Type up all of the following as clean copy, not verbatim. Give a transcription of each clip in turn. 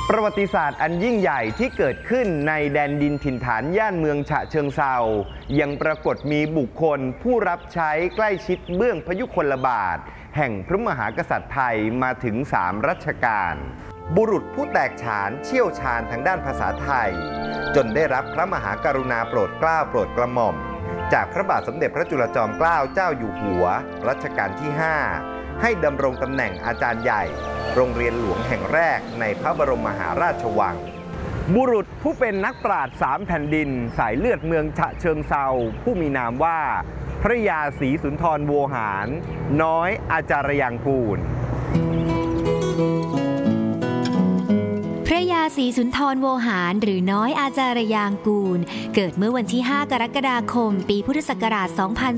ประวัติศาสตร์อันยิ่งใหญ่ที่เกิดขึ้นในแดนดินถิ่นฐานย่านเมืองฉะเชิงเทรายังปรากฏมีบุคคลผู้รับใช้ใกล้ชิดเบื้องพยุคลบาทแห่งพระมหากษัตริย์ไทยมาถึง3 รัชกาลบุรุษผู้แตกฉานเชี่ยวชาญทางด้านภาษาไทยจนได้รับพระมหากรุณาโปรดเกล้าโปรดกระหม่อมจากพระบาทสมเด็จพระจุลจอมเกล้าเจ้าอยู่หัวรัชกาลที่ 5ให้ดำรงตำแหน่งอาจารย์ใหญ่โรงเรียนหลวงแห่งแรกในพระบรมมหาราชวังบุรุษผู้เป็นนักปราชญ์3 แผ่นดินสายเลือดเมืองฉะเชิงเทราผู้มีนามว่าพระยาศรีสุนทรโวหารน้อยอาจารยังกูลพระยาศรีสุนทรโวหารหรือน้อยอาจารยางกูลเกิดเมื่อวันที่ 5 กรกฎาคม ปีพุทธศักราช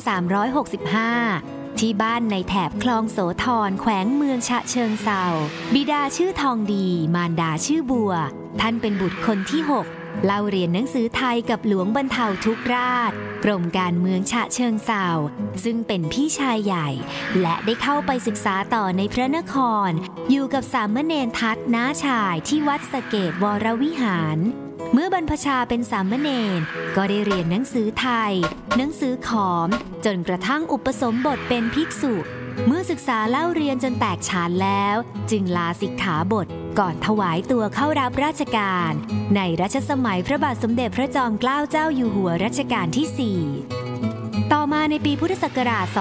2365 ที่บ้านในแถบคลองโสธรแขวงเมืองฉะเชิงเทราบิดาชื่อทองดีมารดาชื่อบัวท่านเป็นบุตรคนที่ 6เล่าเรียนหนังสือไทยกับหลวงบรรเทาทุกราชกรมการเมืองฉะเชิงเทราซึ่งเป็นพี่ชายใหญ่และได้เข้าไปศึกษาต่อในพระนครอยู่กับสามเณรทัตน้าชายที่วัดสะเกษวรวิหารเมื่อบรรพชาเป็นสามเณรก็ได้เรียนหนังสือไทยหนังสือขอมจนกระทั่งอุปสมบทเป็นภิกษุเมื่อศึกษาเล่าเรียนจนแตกฉานแล้วจึงลาสิกขาบทก่อนถวายตัวเข้ารับราชการในรัชสมัยพระบาทสมเด็จพระจอมเกล้าเจ้าอยู่หัวรัชกาลที่ 4ต่อมาในปีพุทธศักราช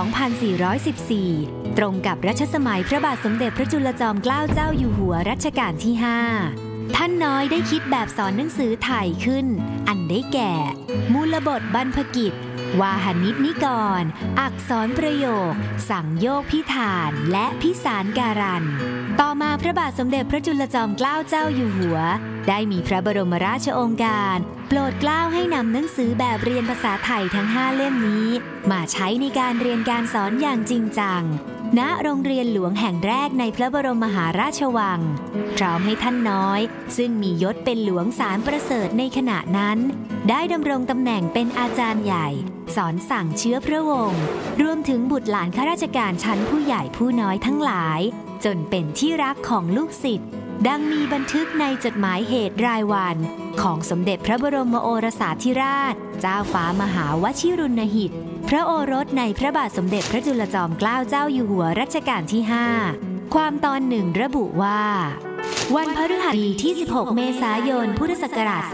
2414 ตรงกับรัชสมัยพระบาทสมเด็จพระจุลจอมเกล้าเจ้าอยู่หัวรัชกาลที่ 5ท่านน้อยได้คิดแบบสอนหนังสือไทยขึ้นอันได้แก่มูลบทบรรพกิจวาหนิชนิกรอักษรประโยคสังโยกพิธานและพิสารการันต่อมาพระบาทสมเด็จพระจุลจอมเกล้าเจ้าอยู่หัวได้มีพระบรมราชโองการโปรดเกล้าให้นำหนังสือแบบเรียนภาษาไทยทั้ง5 เล่มนี้มาใช้ในการเรียนการสอนอย่างจริงจังณโรงเรียนหลวงแห่งแรกในพระบรมมหาราชวังพร้อมให้ท่านน้อยซึ่งมียศเป็นหลวงสารประเสริฐในขณะนั้นได้ดำรงตำแหน่งเป็นอาจารย์ใหญ่สอนสั่งเชื้อพระวงศ์รวมถึงบุตรหลานข้าราชการชั้นผู้ใหญ่ผู้น้อยทั้งหลายจนเป็นที่รักของลูกศิษย์ดังมีบันทึกในจดหมายเหตุรายวันของสมเด็จพระบรมโอรสาธิราชเจ้าฟ้ามหาวชิรุณหิตพระโอรสในพระบาทสมเด็จพระจุลจอมเกล้าเจ้าอยู่หัวรัชกาลที่ 5ความตอนหนึ่งระบุว่าวันพฤหัสบดีที่ 16 เมษายน พุทธศักราช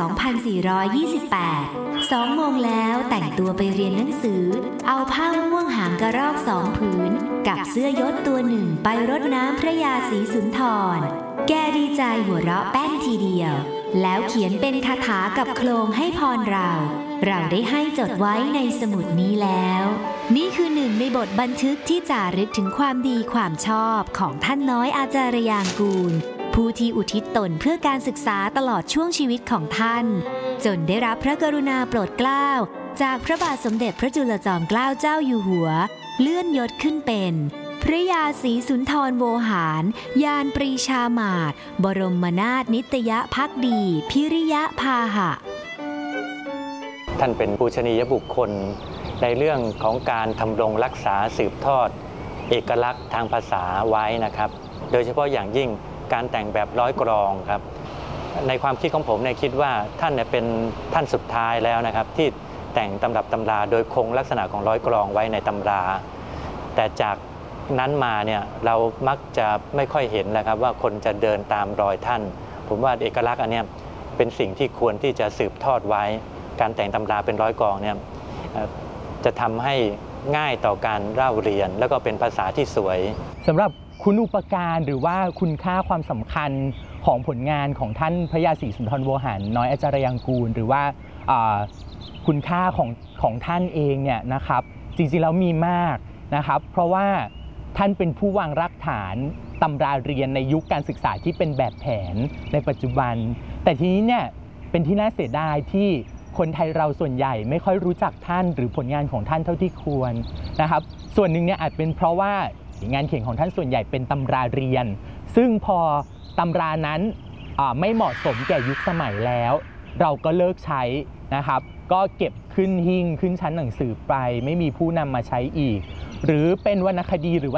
2428 2 โมงแล้วแต่งตัวไปเรียนหนังสือเอาผ้าม่วงหางกระรอก2 ผืนกับเสื้อยศตัวหนึ่งไปรดน้ำพระยาศรีสุนทรแกดีใจหัวเราะแป้นทีเดียวแล้วเขียนเป็นคาถากับโคลงให้พรเราได้ให้จดไว้ในสมุดนี้แล้วนี่คือหนึ่งในบทบันทึกที่จารึกถึงความดีความชอบของท่านน้อยอาจารยางกูลผู้ที่อุทิศตนเพื่อการศึกษาตลอดช่วงชีวิตของท่านจนได้รับพระกรุณาโปรดเกล้าจากพระบาทสมเด็จพระจุลจอมเกล้าเจ้าอยู่หัวเลื่อนยศขึ้นเป็นพระยาศรีสุนทรโวหารยานปรีชามาศบรมนาถนิตยภักดีพิริยพาหะท่านเป็นปูชนียบุคคลในเรื่องของการทำรงรักษาสืบทอดเอกลักษณ์ทางภาษาไว้นะครับโดยเฉพาะอย่างยิ่งการแต่งแบบร้อยกลองครับในความคิดของผมคิดว่าท่านเป็นท่านสุดท้ายแล้วนะครับที่แต่งตำรับตำราโดยคงลักษณะของร้อยกลองไว้ในตำราแต่จากนั้นมาเรามักจะไม่ค่อยเห็นแล้วครับว่าคนจะเดินตามรอยท่านผมว่าเอกลักษณ์อันนี้เป็นสิ่งที่ควรที่จะสืบทอดไว้การแต่งตำราเป็นร้อยกลองจะทำให้ง่ายต่อการเล่าเรียนแล้วก็เป็นภาษาที่สวยสำหรับคุณูปการหรือว่าคุณค่าความสำคัญของผลงานของท่านพระยาศรีสุนทรโวหารน้อยอาจารยังกูลหรือว่าคุณค่าของท่านเองนะครับจริงๆแล้วมีมากนะครับเพราะว่าท่านเป็นผู้วางรากฐานตำราเรียนในยุคการศึกษาที่เป็นแบบแผนในปัจจุบันแต่ทีนี้เป็นที่น่าเสียดายที่คนไทยเราส่วนใหญ่ไม่ค่อยรู้จักท่านหรือผลงานของท่านเท่าที่ควรนะครับส่วนหนึ่งอาจเป็นเพราะว่างานเขียนของท่านส่วนใหญ่เป็นตำราเรียนซึ่งพอตำรานั้นไม่เหมาะสมแก่ยุคสมัยแล้วเราก็เลิกใช้นะครับก็เก็บขึ้นหิ้งขึ้นชั้นหนังสือไปไม่มีผู้นำมาใช้อีกหรือเป็นวรรณคดีหรือ